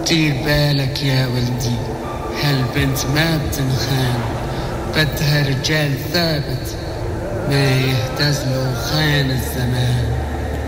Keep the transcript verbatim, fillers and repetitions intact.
دير بالك يا ولدي، هالبنت ما بتنخان، بدها رجال ثابت ما يهتز له خان الزمان.